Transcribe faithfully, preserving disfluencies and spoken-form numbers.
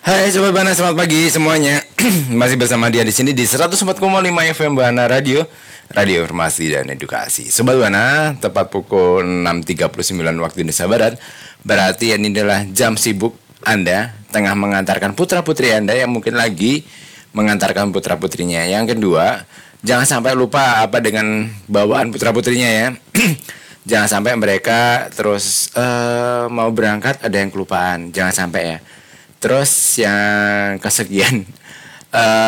Hai Sobat Bana, selamat pagi semuanya. Masih bersama dia di sini di seratus empat koma lima F M Bana Radio, Radio Informasi dan Edukasi. Sobat Bana, tepat pukul enam tiga puluh sembilan waktu Indonesia Barat. Berarti ini adalah jam sibuk Anda tengah mengantarkan putra-putri Anda yang mungkin lagi mengantarkan putra-putrinya. Yang kedua, jangan sampai lupa apa dengan bawaan putra-putrinya ya. Jangan sampai mereka terus uh, mau berangkat ada yang kelupaan. Jangan sampai ya. Terus yang kesekian uh,